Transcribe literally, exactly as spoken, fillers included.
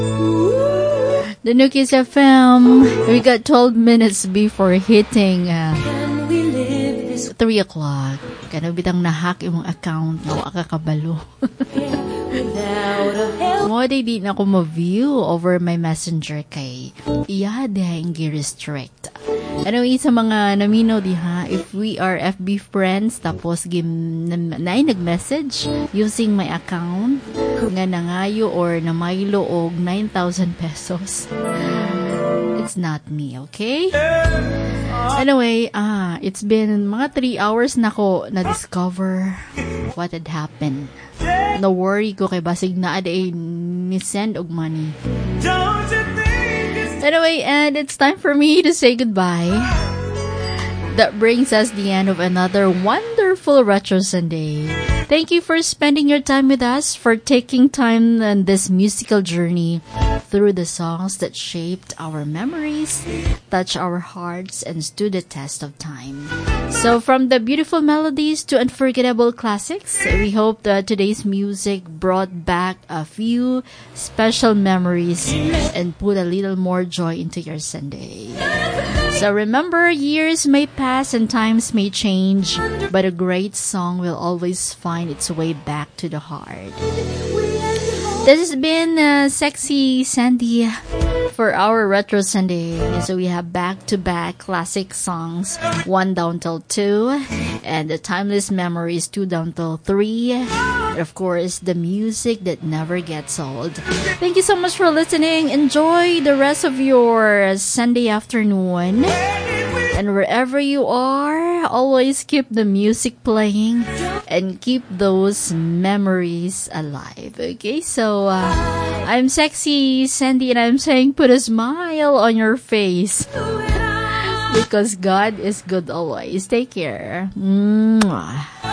The Nookies F M. We got twelve minutes before hitting uh, three o'clock. Kana bitang nahack imong account no akakabalo. Mo di di na ko ma-view over my messenger kay iya dihang gi-restrict. Anyway, sa mga namino diha, if we are F B friends, tapos gim, na, na nag-message using my account, nga nangayo or namaylo og nine thousand pesos. It's not me, okay? Anyway, ah, it's been mga three hours na ko na-discover what had happened. No worry ko kay basig na aday ni send og money. Anyway, and it's time for me to say goodbye. That brings us the end of another wonderful Retro Sunday. Thank you for spending your time with us, for taking time on this musical journey through the songs that shaped our memories, touched our hearts, and stood the test of time. So from the beautiful melodies to unforgettable classics, we hope that today's music brought back a few special memories and put a little more joy into your Sunday. So remember, years may pass and times may change, but a great song will always find its way back to the heart. This has been uh, Sexy Sandy for our Retro Sunday. So we have back-to-back classic songs, one down till two, and the timeless memories, two down till three. And of course, the music that never gets old. Thank you so much for listening. Enjoy the rest of your Sunday afternoon. And wherever you are, always keep the music playing and keep those memories alive. Okay, so uh, I'm Sexy Sandy and I'm saying put a smile on your face because God is good always. Take care. Mwah.